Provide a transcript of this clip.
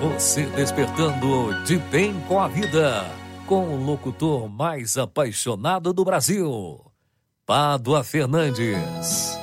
Você despertando de bem com a vida, com o locutor mais apaixonado do Brasil, Pádua Fernandes.